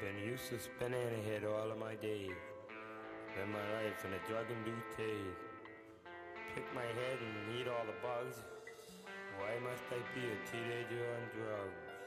Been useless banana head all of my days. Spend my life in a drug-induced haze. Pick my head and eat all the bugs. Why must I be a teenager on drugs?